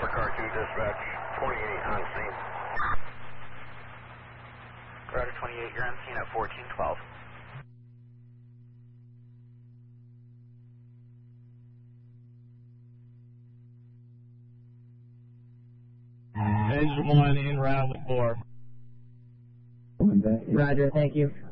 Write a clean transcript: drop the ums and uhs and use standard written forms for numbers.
Car 2 dispatch, 28 on scene. Roger 28, you're on scene at 1412. Engine 1 in route with 4. Roger, thank you.